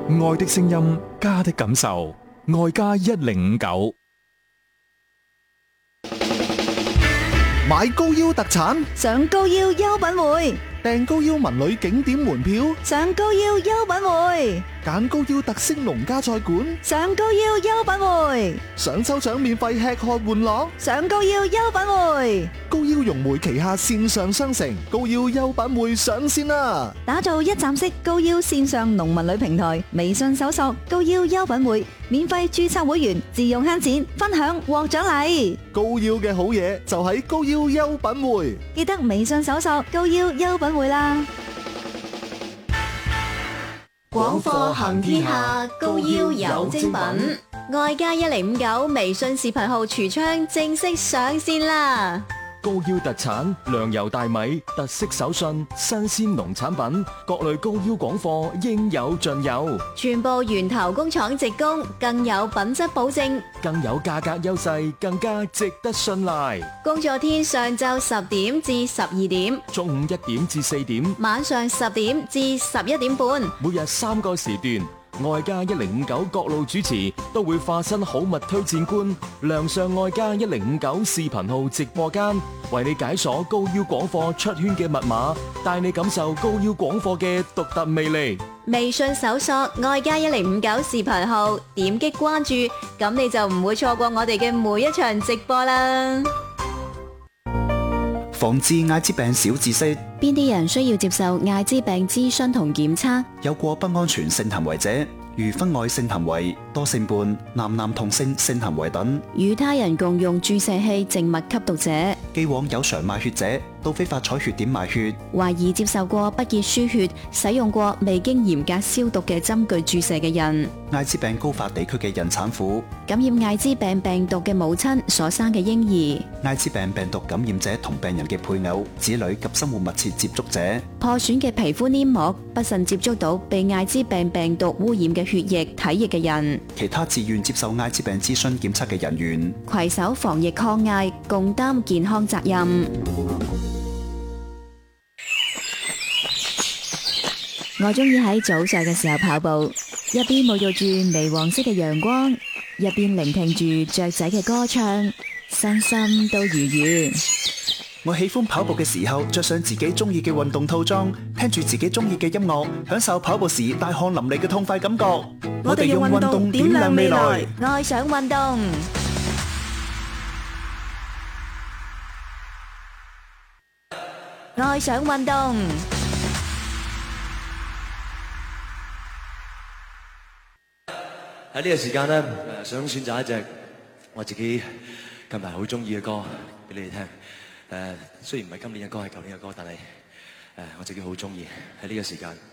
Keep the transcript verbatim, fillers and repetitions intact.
愛的聲音，家的感受，愛家一零五九。 買高腰特產， 上高腰優品匯， 訂高腰文旅景點門票， 上高腰優品匯， 揀高腰特色農家菜館， 上高腰優品匯， 想抽獎免費吃喝玩樂， 上高腰優品匯。 高腰融匯旗下線上商城高腰優品匯上線啦！ 打造一站式高腰線上農民旅平台，微信搜索高腰優品匯，免費註冊會員，自用慳錢，分享獲獎勵。 高腰嘅好嘢就喺高腰優品匯， 記得微信搜索高腰優品匯啦。 廣貨行天下，高腰有精品。愛家一零五九微信視頻號櫥窗正式上線啦！ 高腰特產糧油大米、特色手信、新鮮農產品，各類高腰廣貨應有盡有， 全部源頭工廠直供，更有品質保證， 更有價格優勢，更加值得信賴。 工作天上晝十點至十二點， 中午一點至四點， 晚上十點至十一點半， 每日三個時段。愛家一零五九各路主持都會化身好物推薦官，亮相愛家一零五九視頻號直播間，為你解鎖高腰廣貨出圈嘅密碼，帶你感受高腰廣貨嘅獨特魅力。 微信搜索愛家一零五九視頻號，點擊關注，咁你就唔會錯過我哋嘅每一場直播啦。 防治艾滋病小知識： 邊啲人需要接受艾滋病諮詢同檢測？ 有過不安全性行為者，如婚外性行為、多性伴、男男同性性行為等； 與他人共用注射器靜脈吸毒者； 既往有償賣血者，到非法採血點賣血； 懷疑接受過不潔輸血、使用過未經嚴格消毒嘅針具注射嘅人； 艾滋病高發地區嘅孕產婦； 感染艾滋病病毒嘅母親所生嘅嬰兒； 艾滋病病毒感染者同病人嘅配偶、子女及生活密切接觸者； 破損嘅皮膚黏膜，不慎接觸到被艾滋病病毒污染嘅血液、體液嘅人； 其他自願接受艾滋病諮詢檢測嘅人員， 攜手防疫抗艾，共擔健康責任。我中意喺早上嘅時候跑步，一邊沐浴住微黃色嘅陽光，一邊聆聽住雀仔嘅歌唱，身心都愉悅。 我喜歡跑步嘅時候着上自己中意嘅運動套裝，聽住自己中意嘅音樂，享受跑步時大汗淋漓嘅痛快感覺。我哋用運動點亮未來， 愛上運動。愛上運動。 喺呢個時間咧，誒想選擇一隻我自己近排好中意嘅歌俾你哋聽。誒雖然唔係今年嘅歌，係舊年嘅歌，但係誒我自己好中意喺呢個時間。